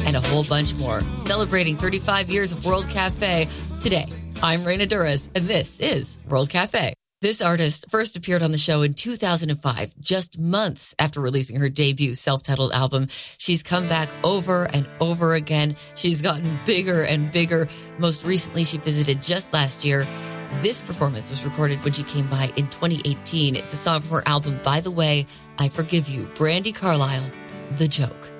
and a whole bunch more. Celebrating 35 years of World Cafe. Today, I'm Raina Duras, and this is World Cafe. This artist first appeared on the show in 2005, just months after releasing her debut self-titled album. She's come back over and over again. She's gotten bigger and bigger. Most recently, she visited just last year. This performance was recorded when she came by in 2018. It's a song from her album, By the Way, I Forgive You. Brandi Carlile, The Joke.